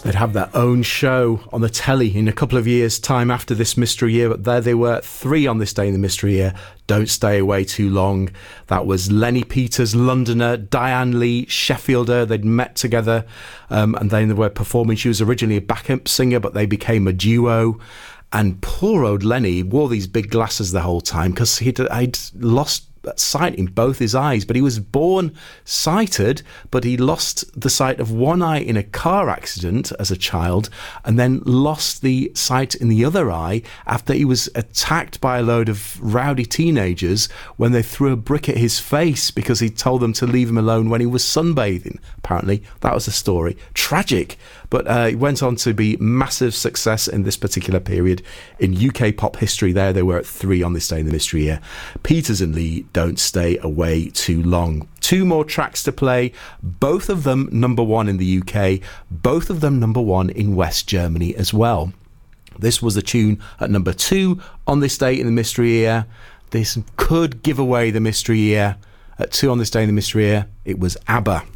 They'd have their own show on the telly in a couple of years' time after this Mystery Year, but there they were, 3 on this day in the Mystery Year. Don't Stay Away Too Long. That was Lenny Peters, Londoner, Diane Lee, Sheffielder. They'd met together, and then they were performing. She was originally a backup singer, but they became a duo. And poor old Lenny wore these big glasses the whole time because I'd lost sight in both his eyes, but he was born sighted, but he lost the sight of one eye in a car accident as a child, and then lost the sight in the other eye after he was attacked by a load of rowdy teenagers when they threw a brick at his face because he told them to leave him alone when he was sunbathing. Apparently that was the story. Tragic. But it went on to be massive success in this particular period in UK pop history. There they were at 3 on this day in the Mystery Year. Peters and Lee, Don't Stay Away Too Long. 2 more tracks to play, both of them number 1 in the UK, both of them number 1 in West Germany as well. This was the tune at number 2 on this day in the Mystery Year. This could give away the Mystery Year. At 2 on this day in the Mystery Year, it was ABBA.